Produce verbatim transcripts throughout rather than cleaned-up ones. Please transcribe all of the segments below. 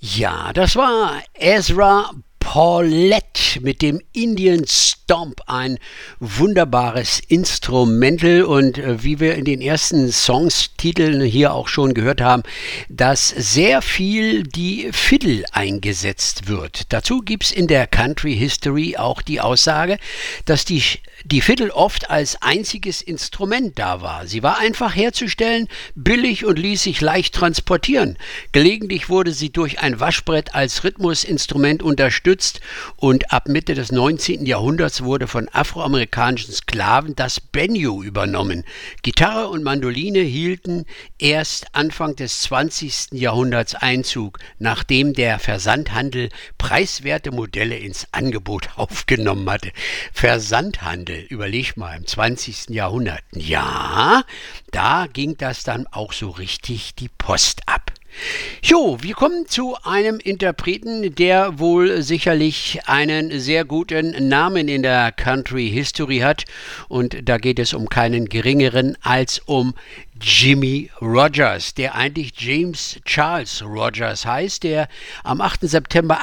Ja, das war Ezra Paulette mit dem Indian Stomp, ein wunderbares Instrumental und äh, wie wir in den ersten Songstiteln hier auch schon gehört haben, dass sehr viel die Fiddle eingesetzt wird. Dazu gibt es in der Country History auch die Aussage, dass die, die Fiddle oft als einziges Instrument da war. Sie war einfach herzustellen, billig und ließ sich leicht transportieren. Gelegentlich wurde sie durch ein Waschbrett als Rhythmusinstrument unterstützt und ab Mitte des neunzehnten Jahrhunderts wurde von afroamerikanischen Sklaven das Banjo übernommen. Gitarre und Mandoline hielten erst Anfang des zwanzigsten Jahrhunderts Einzug, nachdem der Versandhandel preiswerte Modelle ins Angebot aufgenommen hatte. Versandhandel, überleg mal, im zwanzigsten Jahrhundert. Ja, da ging das dann auch so richtig die Post ab. Jo, wir kommen zu einem Interpreten, der wohl sicherlich einen sehr guten Namen in der Country History hat. Und da geht es um keinen geringeren als um Jimmie Rodgers, der eigentlich James Charles Rodgers heißt, der am achten September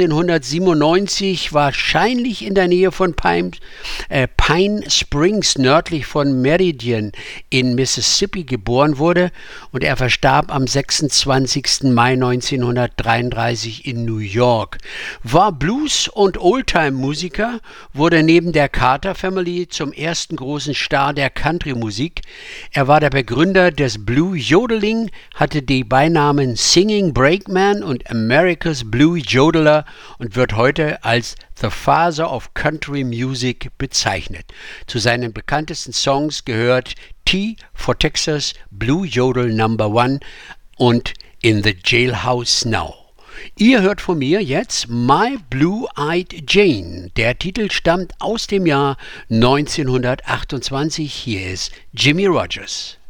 achtzehnhundertsiebenundneunzig wahrscheinlich in der Nähe von Pine, äh, Pine Springs nördlich von Meridian in Mississippi geboren wurde und er verstarb am sechsundzwanzigsten Mai neunzehnhundertdreiunddreißig in New York. War Blues- und Oldtime-Musiker, wurde neben der Carter Family zum ersten großen Star der Country-Musik. Er war der Begründer des Blue Yodeling, hatte die Beinamen Singing Brakeman und America's Blue Yodeler und wird heute als The Father of Country Music bezeichnet. Zu seinen bekanntesten Songs gehört T for Texas, Blue Yodel Number One und In the Jailhouse Now. Ihr hört von mir jetzt My Blue-Eyed Jane. Der Titel stammt aus dem Jahr neunzehnhundertachtundzwanzig. Hier ist Jimmie Rodgers.